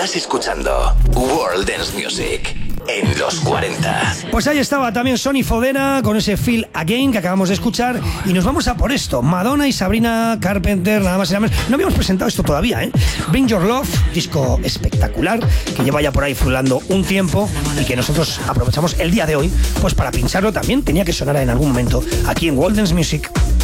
Estás escuchando World Dance Music en los 40. Pues ahí estaba también Sonny Fodera con ese Feel Again que acabamos de escuchar. Y nos vamos a por esto. Madonna y Sabrina Carpenter, nada más y nada menos. No habíamos presentado esto todavía, ¿eh? Bring Your Love, disco espectacular que lleva ya por ahí frulando un tiempo y que nosotros aprovechamos el día de hoy pues para pincharlo también. Tenía que sonar en algún momento aquí en World Dance Music.